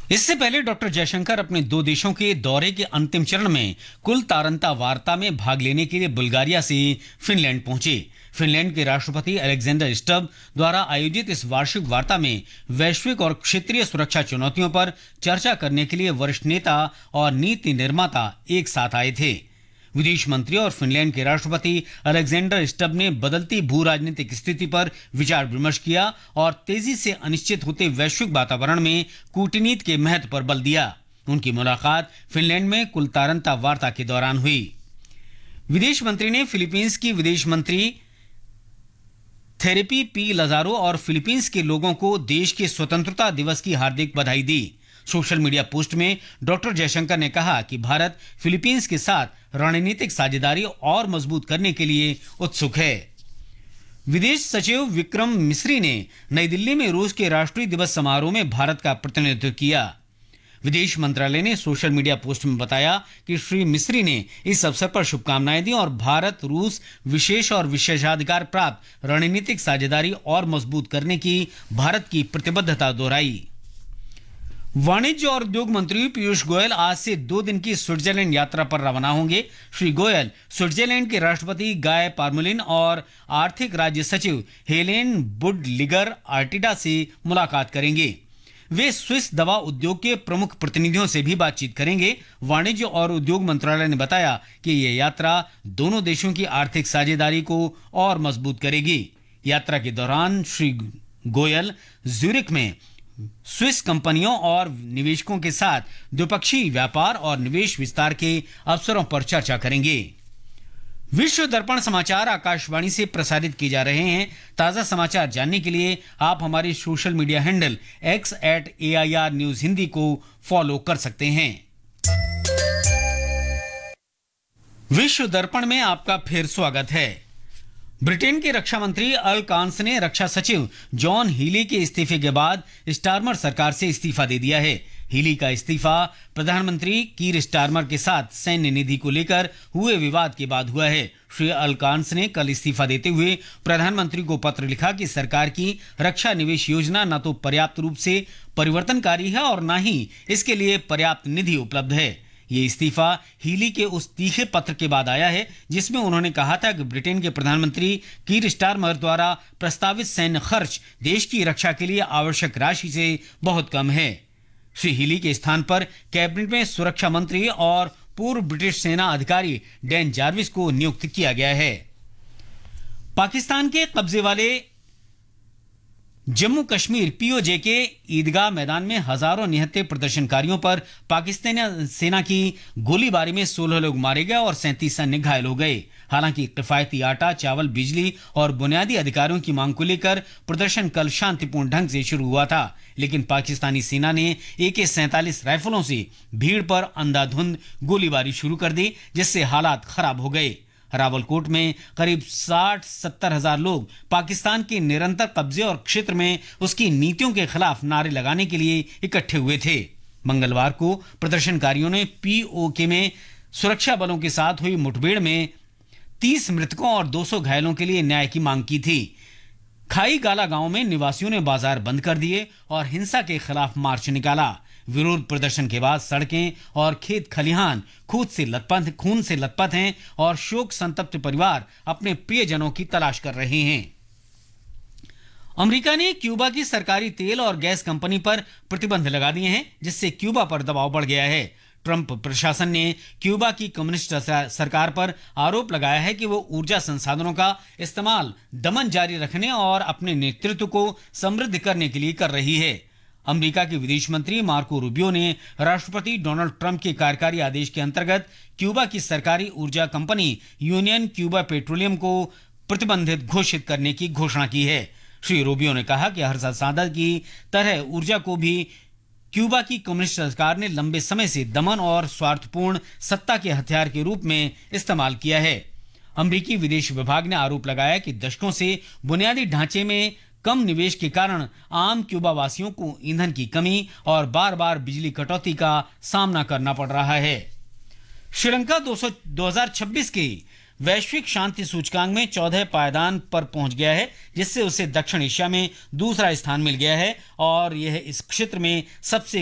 इससे पहले डॉक्टर जयशंकर अपने दो देशों के दौरे के अंतिम चरण में कुल तारंता वार्ता में भाग लेने के लिए बुल्गारिया से फिनलैंड पहुंचे। फिनलैंड के राष्ट्रपति अलेक्जेंडर स्टब द्वारा आयोजित इस वार्षिक वार्ता में वैश्विक और क्षेत्रीय सुरक्षा चुनौतियों पर चर्चा करने के लिए वरिष्ठ नेता और नीति निर्माता एक साथ आए थे। विदेश मंत्री और फिनलैंड के राष्ट्रपति अलेक्जेंडर स्टब ने बदलती भू राजनीतिक स्थिति पर विचार विमर्श किया और तेजी से अनिश्चित होते वैश्विक वातावरण में कूटनीति के महत्व पर बल दिया। उनकी मुलाकात फिनलैंड में कुल तारंता वार्ता के दौरान हुई। विदेश मंत्री ने फिलीपींस की विदेश मंत्री थेरेपी पी लजारो और फिलीपींस के लोगों को देश के स्वतंत्रता दिवस की हार्दिक बधाई दी। सोशल मीडिया पोस्ट में डॉक्टर जयशंकर ने कहा कि भारत फिलीपींस के साथ रणनीतिक साझेदारी और मजबूत करने के लिए उत्सुक है। विदेश सचिव विक्रम मिस्री ने नई दिल्ली में रूस के राष्ट्रीय दिवस समारोह में भारत का प्रतिनिधित्व किया। विदेश मंत्रालय ने सोशल मीडिया पोस्ट में बताया कि श्री मिस्री ने इस अवसर पर शुभकामनाएं दी और भारत रूस विशेष और विशेषाधिकार प्राप्त रणनीतिक साझेदारी और मजबूत करने की भारत की प्रतिबद्धता दोहराई। वाणिज्य और उद्योग मंत्री पीयूष गोयल आज से 2 दिन की स्विट्जरलैंड यात्रा पर रवाना होंगे। श्री गोयल स्विट्जरलैंड के राष्ट्रपति गाय पार्मेलिन और आर्थिक राज्य सचिव हेलेन बुडलिगर आर्टिडा से मुलाकात करेंगे। वे स्विस दवा उद्योग के प्रमुख प्रतिनिधियों से भी बातचीत करेंगे। वाणिज्य और उद्योग मंत्रालय ने बताया कि यह यात्रा दोनों देशों की आर्थिक साझेदारी को और मजबूत करेगी। यात्रा के दौरान श्री गोयल ज्यूरिख में स्विस कंपनियों और निवेशकों के साथ द्विपक्षीय व्यापार और निवेश विस्तार के अवसरों पर चर्चा करेंगे। विश्व दर्पण समाचार आकाशवाणी से प्रसारित किए जा रहे हैं। ताजा समाचार जानने के लिए आप हमारे social media handle x@AIR news Hindi को फॉलो कर सकते हैं। विश्व दर्पण में आपका फिर स्वागत है। ब्रिटेन के रक्षा मंत्री अल कांस ने रक्षा सचिव जॉन हीली के इस्तीफे के बाद स्टारमर सरकार से इस्तीफा दे दिया है। हीली का इस्तीफा प्रधानमंत्री कीर स्टारमर के साथ सैन्य निधि को लेकर हुए विवाद के बाद हुआ है। श्री अल कांस ने कल इस्तीफा देते हुए प्रधानमंत्री को पत्र लिखा कि सरकार की रक्षा निवेश योजना न तो पर्याप्त रूप से परिवर्तनकारी है और न ही इसके लिए पर्याप्त निधि उपलब्ध है। ये इस्तीफा हीली के उस तीखे पत्र के बाद आया है जिसमें उन्होंने कहा था कि ब्रिटेन के प्रधानमंत्री कीर स्टारमर द्वारा प्रस्तावित सैन्य खर्च देश की रक्षा के लिए आवश्यक राशि से बहुत कम है। श्री हीली के स्थान पर कैबिनेट में सुरक्षा मंत्री और पूर्व ब्रिटिश सेना अधिकारी डैन जार्विस को नियुक्त किया गया है। पाकिस्तान के कब्जे वाले जम्मू कश्मीर पीओजे के ईदगाह मैदान में हजारों निहत्थे प्रदर्शनकारियों पर पाकिस्तानी सेना की गोलीबारी में 16 लोग मारे गए और 37 अन्य घायल हो गए। हालांकि किफायती आटा, चावल, बिजली और बुनियादी अधिकारों की मांग को लेकर प्रदर्शन कल शांतिपूर्ण ढंग से शुरू हुआ था, लेकिन पाकिस्तानी सेना ने AK-47 राइफलों से भीड़ पर अंधाधुंध गोलीबारी शुरू कर दी, जिससे हालात खराब हो गए। रावलकोट में करीब 60-70 हजार लोग पाकिस्तान के निरंतर कब्जे और क्षेत्र में उसकी नीतियों के खिलाफ नारे लगाने के लिए इकट्ठे हुए थे। मंगलवार को प्रदर्शनकारियों ने POK में सुरक्षा बलों के साथ हुई मुठभेड़ में 30 मृतकों और 200 घायलों के लिए न्याय की मांग की थी। खाई गाला गांव में निवासियों ने बाजार बंद कर दिए और हिंसा के खिलाफ मार्च निकाला। विरोध प्रदर्शन के बाद सड़कें और खेत खलिहान खून से लथपथ हैं और शोक संतप्त परिवार अपने प्रियजनों की तलाश कर रहे हैं। अमेरिका ने क्यूबा की सरकारी तेल और गैस कंपनी पर प्रतिबंध लगा दिए हैं, जिससे क्यूबा पर दबाव बढ़ गया है। ट्रंप प्रशासन ने क्यूबा की कम्युनिस्ट सरकार पर आरोप लगाया है कि वो ऊर्जा संसाधनों का इस्तेमाल दमन जारी रखने और अपने नेतृत्व को समृद्ध करने के लिए कर रही है। अमेरिका के विदेश मंत्री मार्को रूबियो ने राष्ट्रपति डोनाल्ड ट्रंप के कार्यकारी आदेश के अंतर्गत क्यूबा की सरकारी ऊर्जा कंपनी यूनियन क्यूबा पेट्रोलियम को प्रतिबंधित घोषित करने की घोषणा की है। श्री रूबियो ने कहा कि हर संसाधन की तरह ऊर्जा को भी क्यूबा की कम्युनिस्ट सरकार ने लंबे समय से दमन और स्वार्थपूर्ण सत्ता के हथियार के रूप में इस्तेमाल किया है। अमेरिकी विदेश विभाग ने आरोप लगाया कि दशकों से बुनियादी ढांचे में कम निवेश के कारण आम क्यूबा वासियों को ईंधन की कमी और बार बार बिजली कटौती का सामना करना पड़ रहा है। श्रीलंका 2026 के वैश्विक शांति सूचकांक में 14 पायदान पर पहुंच गया है, जिससे उसे दक्षिण एशिया में दूसरा स्थान मिल गया है और यह इस क्षेत्र में सबसे